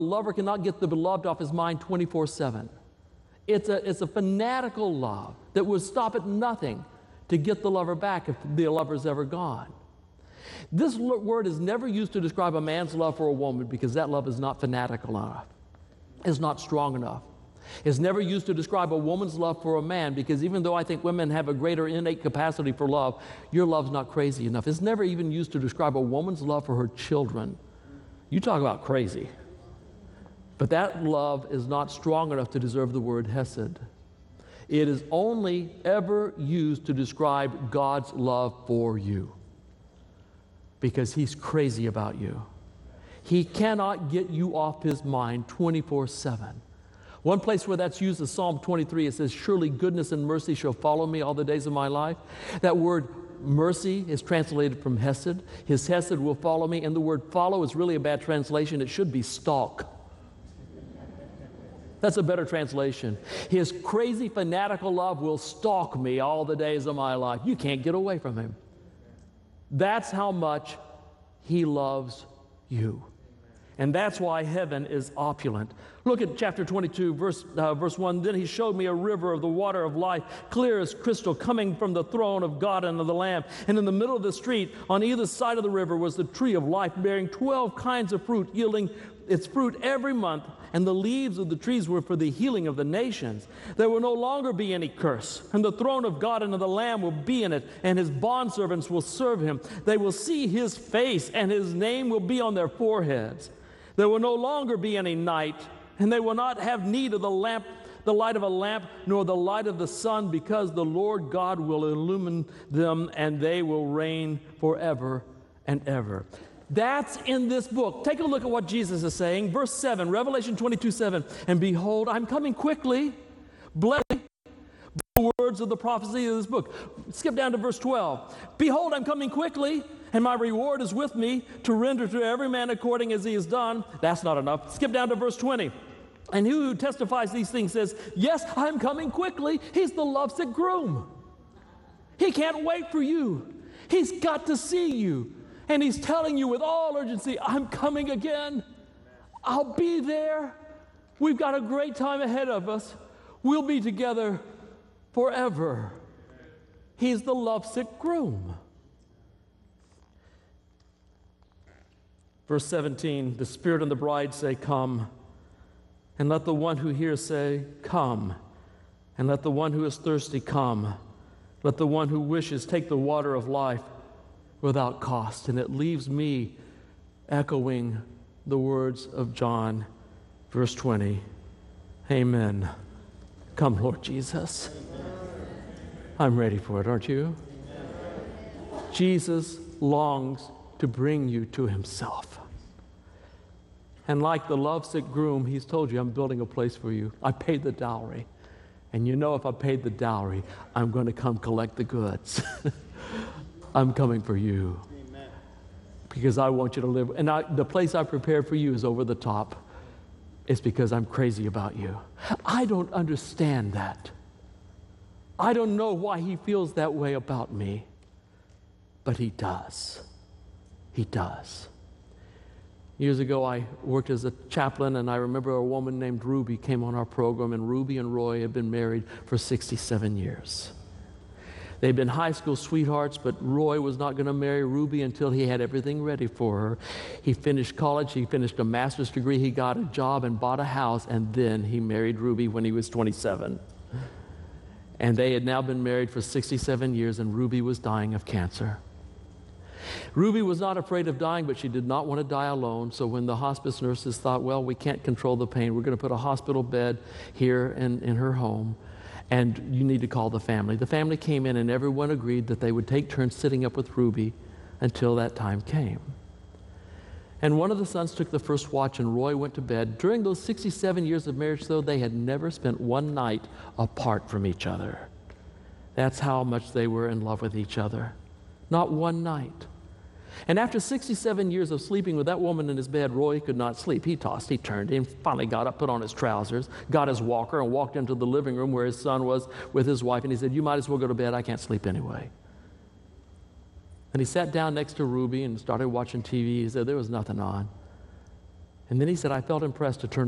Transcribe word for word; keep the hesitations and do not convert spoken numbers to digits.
lover cannot get the beloved off his mind twenty-four seven. It's a, it's a fanatical love that would stop at nothing to get the lover back if the lover's ever gone. This word is never used to describe a man's love for a woman because that love is not fanatical enough. It's not strong enough. It's never used to describe a woman's love for a man because even though I think women have a greater innate capacity for love, your love's not crazy enough. It's never even used to describe a woman's love for her children. You talk about crazy. But that love is not strong enough to deserve the word hesed. It is only ever used to describe God's love for you because he's crazy about you. He cannot get you off his mind twenty-four seven. One place where that's used is Psalm twenty-three. It says, surely goodness and mercy shall follow me all the days of my life. That word mercy is translated from hesed. His hesed will follow me. And the word follow is really a bad translation. It should be stalk. That's a better translation. His crazy fanatical love will stalk me all the days of my life. You can't get away from him. That's how much he loves you. And that's why heaven is opulent. Look at chapter twenty-two, verse, uh, verse one. Then he showed me a river of the water of life, clear as crystal, coming from the throne of God and of the Lamb. And in the middle of the street, on either side of the river, was the tree of life, bearing twelve kinds of fruit, yielding its fruit every month. And the leaves of the trees were for the healing of the nations. There will no longer be any curse. And the throne of God and of the Lamb will be in it, and his bondservants will serve him. They will see his face, and his name will be on their foreheads. There will no longer be any night, and they will not have need of the lamp, the light of a lamp, nor the light of the sun, because the Lord God will illumine them, and they will reign forever and ever. That's in this book. Take a look at what Jesus is saying. Verse seven, Revelation twenty-two seven. And behold, I'm coming quickly. Blessed the words of the prophecy of this book. Skip down to verse twelve. Behold, I'm coming quickly, and my reward is with me to render to every man according as he has done. That's not enough. Skip down to verse twenty. And he who testifies these things says, yes, I'm coming quickly. He's the lovesick groom. He can't wait for you. He's got to see you. And he's telling you with all urgency, I'm coming again. I'll be there. We've got a great time ahead of us. We'll be together forever. He's the lovesick groom. Verse seventeen, the Spirit and the bride say, come. And let the one who hears say, come. And let the one who is thirsty come. Let the one who wishes take the water of life without cost. And it leaves me echoing the words of John, verse twenty. Amen. Come, Lord Jesus. I'm ready for it, aren't you? Jesus longs to bring you to himself. And like the lovesick groom, he's told you, I'm building a place for you. I paid the dowry. And you know if I paid the dowry, I'm going to come collect the goods. I'm coming for you. Amen. Because I want you to live. And I, the place I prepared for you is over the top. It's because I'm crazy about you. I don't understand that. I don't know why he feels that way about me. But he does. He does. Years ago, I worked as a chaplain, and I remember a woman named Ruby came on our program, and Ruby and Roy had been married for sixty-seven years. They'd been high school sweethearts, but Roy was not going to marry Ruby until he had everything ready for her. He finished college, he finished a master's degree, he got a job and bought a house, and then he married Ruby when he was twenty-seven. And they had now been married for sixty-seven years, and Ruby was dying of cancer. Ruby was not afraid of dying, but she did not want to die alone. So when the hospice nurses thought, well, we can't control the pain, we're going to put a hospital bed here in, in her home, and you need to call the family. The family came in, and everyone agreed that they would take turns sitting up with Ruby until that time came. And one of the sons took the first watch, and Roy went to bed. During those sixty-seven years of marriage, though, they had never spent one night apart from each other. That's how much they were in love with each other. Not one night. And after sixty-seven years of sleeping with that woman in his bed, Roy could not sleep. He tossed, he turned, he finally got up, put on his trousers, got his walker, and walked into the living room where his son was with his wife, and he said, you might as well go to bed, I can't sleep anyway. And he sat down next to Ruby and started watching T V. He said there was nothing on. And then he said, I felt impressed to turn